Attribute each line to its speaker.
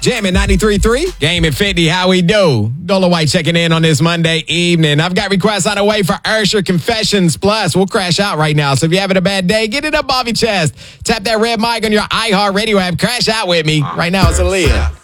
Speaker 1: Jamming 93.3. Game at 50. How we do? Dola White checking in on this Monday evening. I've got requests on the way for Ursher Confessions Plus. We'll crash out right now. So if you're having a bad day, get it up off your chest. Tap that red mic on your iHeartRadio app. Crash out with me. Right now, it's Aaliyah.